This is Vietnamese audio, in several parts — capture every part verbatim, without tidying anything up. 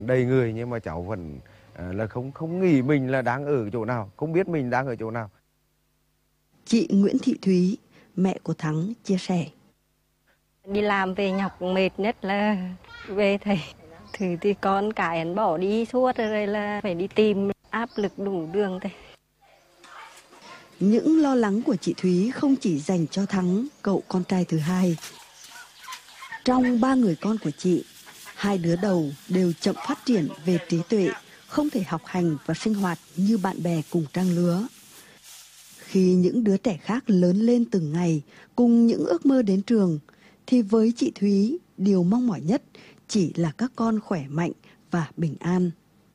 Đầy người nhưng mà cháu vẫn à, là không không nghĩ mình là đang ở chỗ nào, không biết mình đang ở chỗ nào. Chị Nguyễn Thị Thúy, mẹ của Thắng chia sẻ. Đi làm về nhọc mệt nhất là về thầy. Thử thì con cái hắn bỏ đi suốt rồi là phải đi tìm, áp lực đủ đường thầy. Những lo lắng của chị Thúy không chỉ dành cho Thắng, cậu con trai thứ hai. Trong ba người con của chị, hai đứa đầu đều chậm phát triển về trí tuệ, không thể học hành và sinh hoạt như bạn bè cùng trang lứa. Khi những đứa trẻ khác lớn lên từng ngày, cùng những ước mơ đến trường, thì với chị Thúy, điều mong mỏi nhất chỉ là các con khỏe mạnh và bình an.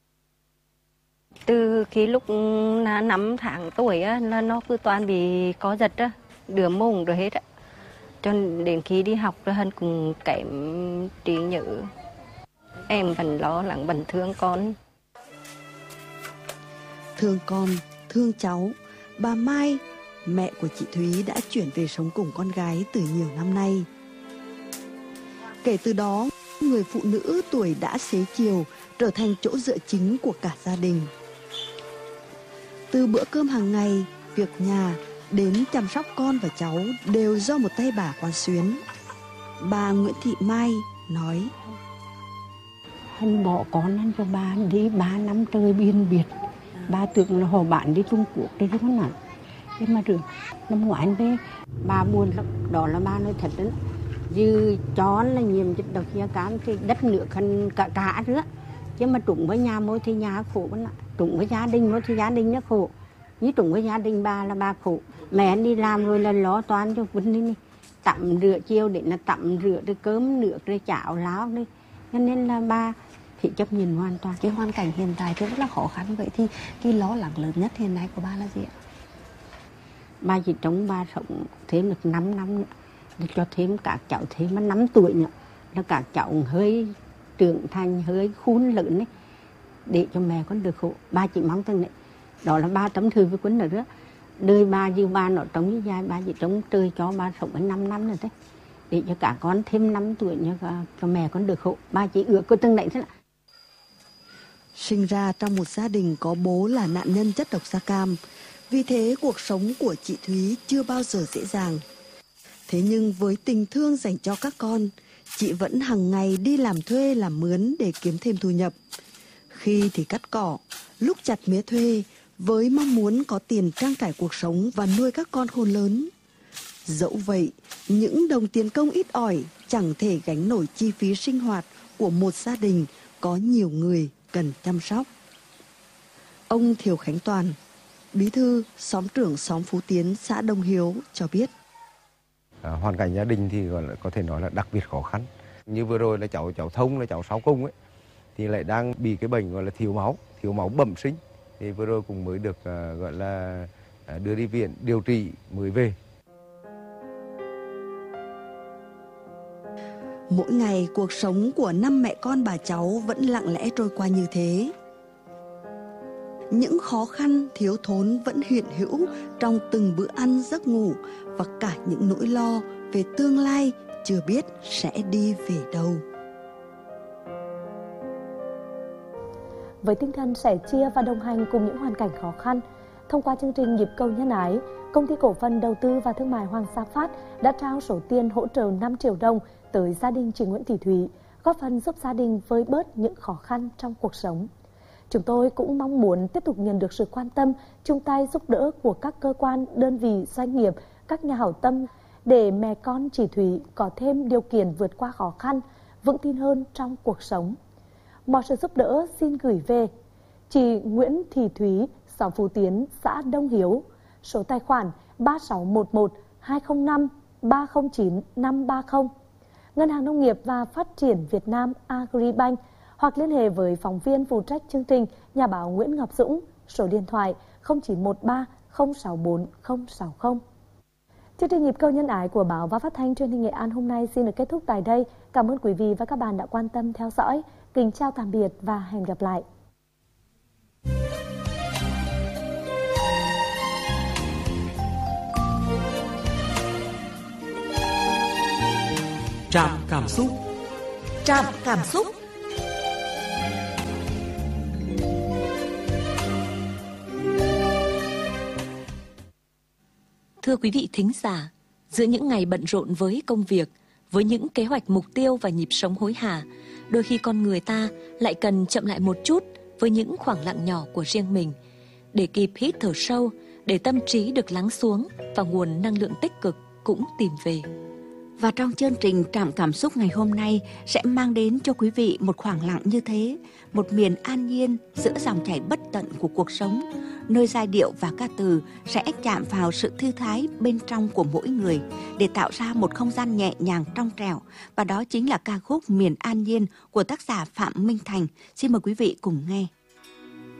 Từ khi lúc năm tháng tuổi á, là nó cứ toàn bị co giật á, đứa mông rồi hết á. Cho đến khi đi học rồi hắn cũng kém trí nhớ. Em vẫn lo lắng, vẫn thương con. Thương con, thương cháu, bà Mai, mẹ của chị Thúy đã chuyển về sống cùng con gái từ nhiều năm nay. Kể từ đó, người phụ nữ tuổi đã xế chiều trở thành chỗ dựa chính của cả gia đình. Từ bữa cơm hàng ngày, việc nhà đến chăm sóc con và cháu đều do một tay bà quán xuyến. Bà Nguyễn Thị Mai nói: Hắn bỏ con hắn cho bà đi ba năm trời biên biệt. Bà tưởng là họ bạn đi Trung Quốc đấy chứ con ạ. Nhưng mà rồi năm ngoái anh về, bà buồn lắm. Đó là bà nói thật đấy. Dư chó là nhiệm chất độc da cam thì đất nước khăn cả cả nữa. Chứ mà trụng với nhà môi thì nhà khổ con ạ. Trụng với gia đình môi thì gia đình nó khổ. Như trụng với gia đình bà là bà khổ. Mẹ đi làm rồi là lo toán cho Vinh đi. Tắm rửa chiều để là tắm rửa rồi cơm nước rồi chảo láo đi. Cho nên là bà thì chấp nhận hoàn toàn. Cái hoàn cảnh hiện tại thì rất là khó khăn. Vậy thì cái lo lắng lớn nhất hiện nay của bà là gì ạ? Bà chỉ trông bà sống thêm được năm năm nữa. Để cho thêm các cháu thêm năm tuổi nữa. Là các cháu hơi trưởng thành, hơi khôn lớn ấy. Để cho mẹ con được khổ. Bà chỉ mong rằng này. Đó là bà tấm thư với quân nữa. Đời bà như bà nó trông như dài. Bà chỉ trông trời cho bà sống đến năm năm nữa thế. Để cho cả con thêm năm tuổi nữa cho mẹ con được khổ. Bà chỉ ước có từng đấy thế nào. Sinh ra trong một gia đình có bố là nạn nhân chất độc da cam. Vì thế cuộc sống của chị Thúy chưa bao giờ dễ dàng. Thế nhưng với tình thương dành cho các con, chị vẫn hàng ngày đi làm thuê làm mướn để kiếm thêm thu nhập. Khi thì cắt cỏ, lúc chặt mía thuê, với mong muốn có tiền trang trải cuộc sống và nuôi các con khôn lớn. Dẫu vậy, những đồng tiền công ít ỏi chẳng thể gánh nổi chi phí sinh hoạt của một gia đình có nhiều người cần chăm sóc. Ông Thiều Khánh Toàn, bí thư xóm trưởng xóm Phú Tiến, xã Đông Hiếu cho biết. À, hoàn cảnh gia đình thì gọi là có thể nói là đặc biệt khó khăn. Như vừa rồi là cháu cháu Thông là cháu Sáu Cung ấy thì lại đang bị cái bệnh gọi là thiếu máu, thiếu máu bẩm sinh. Thì vừa rồi cũng mới được uh, gọi là uh, đưa đi viện điều trị mới về. Mỗi ngày cuộc sống của năm mẹ con bà cháu vẫn lặng lẽ trôi qua như thế. Những khó khăn thiếu thốn vẫn hiện hữu trong từng bữa ăn giấc ngủ và cả những nỗi lo về tương lai chưa biết sẽ đi về đâu. Với tinh thần sẻ chia và đồng hành cùng những hoàn cảnh khó khăn, thông qua chương trình Nhịp cầu nhân ái, Công ty cổ phần đầu tư và thương mại Hoàng Sa Phát đã trao số tiền hỗ trợ năm triệu đồng tới gia đình chị Nguyễn Thị Thúy, góp phần giúp gia đình vơi bớt những khó khăn trong cuộc sống. Chúng tôi cũng mong muốn tiếp tục nhận được sự quan tâm, chung tay giúp đỡ của các cơ quan, đơn vị, doanh nghiệp, các nhà hảo tâm để mẹ con chị Thúy có thêm điều kiện vượt qua khó khăn, vững tin hơn trong cuộc sống. Mọi sự giúp đỡ xin gửi về chị Nguyễn Thị Thúy, xóm Phú Tiến, xã Đông Hiếu, số tài khoản ba sáu một một hai không năm ba không chín năm ba không, Ngân hàng Nông nghiệp và Phát triển Việt Nam Agribank, hoặc liên hệ với phóng viên phụ trách chương trình nhà báo Nguyễn Ngọc Dũng, số điện thoại không chín một ba không sáu bốn không sáu không. Chương trình Nhịp cầu nhân ái của báo và phát thanh truyền hình Nghệ An hôm nay xin được kết thúc tại đây. Cảm ơn quý vị và các bạn đã quan tâm theo dõi. Kính chào tạm biệt và hẹn gặp lại. Trạm cảm xúc. Trạm cảm xúc. Thưa quý vị thính giả, giữa những ngày bận rộn với công việc, với những kế hoạch mục tiêu và nhịp sống hối hả, đôi khi con người ta lại cần chậm lại một chút với những khoảng lặng nhỏ của riêng mình, để kịp hít thở sâu, để tâm trí được lắng xuống và nguồn năng lượng tích cực cũng tìm về. Và trong chương trình Trạm Cảm Xúc ngày hôm nay sẽ mang đến cho quý vị một khoảng lặng như thế, một miền an nhiên giữa dòng chảy bất tận của cuộc sống, nơi giai điệu và ca từ sẽ chạm vào sự thư thái bên trong của mỗi người để tạo ra một không gian nhẹ nhàng trong trẻo. Và đó chính là ca khúc Miền An Nhiên của tác giả Phạm Minh Thành. Xin mời quý vị cùng nghe.